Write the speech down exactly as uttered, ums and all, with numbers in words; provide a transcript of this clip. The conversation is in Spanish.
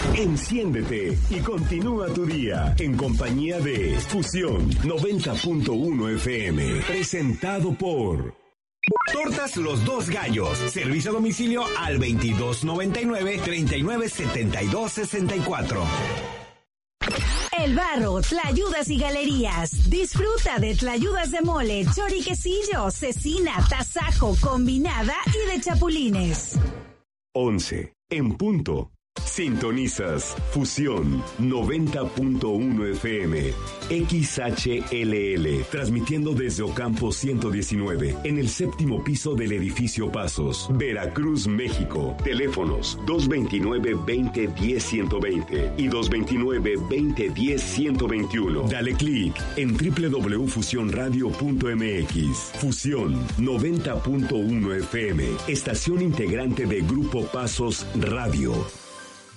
Enciéndete y continúa tu día en compañía de Fusión noventa punto uno F M. Presentado por Tortas Los Dos Gallos. Servicio a domicilio al veintidós noventa y nueve, treinta y nueve setenta y dos sesenta y cuatro. El Barro, Tlayudas y Galerías. Disfruta de tlayudas de mole, choriquecillo, cecina, tasajo, combinada y de chapulines. once en punto. Sintonizas Fusión noventa punto uno F M, X H L L, transmitiendo desde Ocampo ciento diecinueve, en el séptimo piso del edificio Pasos, Veracruz, México. Teléfonos dos veintinueve, veinte, diez, ciento veinte y dos veintinueve, veinte, diez, ciento veintiuno. Dale clic en doble u doble u doble u punto fusión radio punto m x. Fusión noventa punto uno F M, estación integrante de Grupo Pasos Radio.